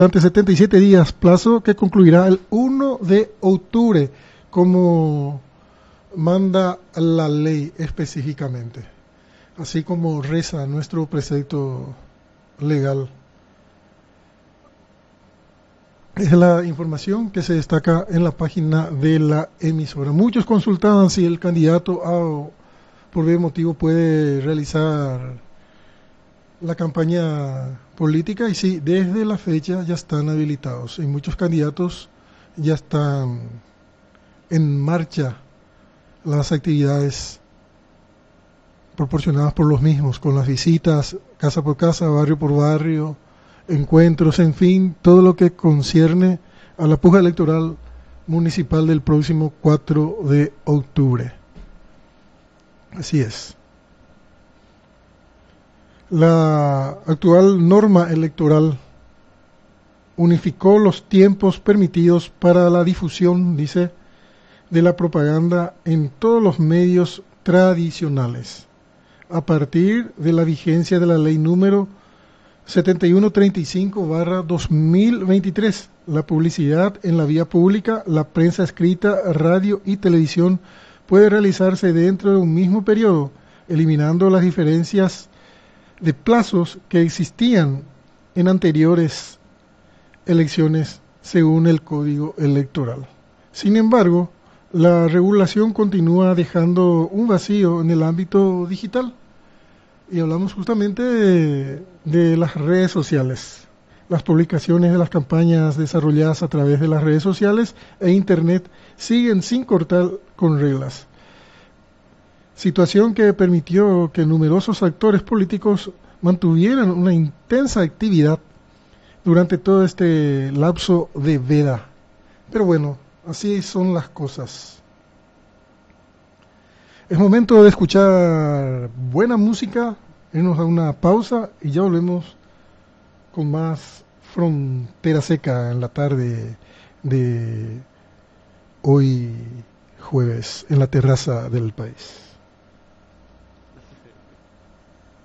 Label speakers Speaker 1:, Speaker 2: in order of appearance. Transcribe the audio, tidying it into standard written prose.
Speaker 1: durante 77 días, plazo que concluirá el 1 de octubre, como manda la ley específicamente, así como reza nuestro precepto legal. Es la información que se destaca en la página de la emisora. Muchos consultaban si el candidato por qué motivo puede realizar la campaña política, y sí, desde la fecha ya están habilitados y muchos candidatos ya están en marcha las actividades proporcionadas por los mismos, con las visitas casa por casa, barrio por barrio, encuentros, en fin, todo lo que concierne a la puja electoral municipal del próximo 4 de octubre. Así es. La actual norma electoral unificó los tiempos permitidos para la difusión, dice, de la propaganda en todos los medios tradicionales, a partir de la vigencia de la ley número 7135/2023. La publicidad en la vía pública, la prensa escrita, radio y televisión puede realizarse dentro de un mismo periodo, eliminando las diferencias de plazos que existían en anteriores elecciones según el Código Electoral. Sin embargo, la regulación continúa dejando un vacío en el ámbito digital. Y hablamos justamente de las redes sociales. Las publicaciones de las campañas desarrolladas a través de las redes sociales e Internet siguen sin cortar con reglas. Situación que permitió que numerosos actores políticos mantuvieran una intensa actividad durante todo este lapso de veda. Pero bueno, así son las cosas. Es momento de escuchar buena música, irnos a una pausa y ya volvemos con más Frontera Seca en la tarde de hoy jueves en la terraza del país.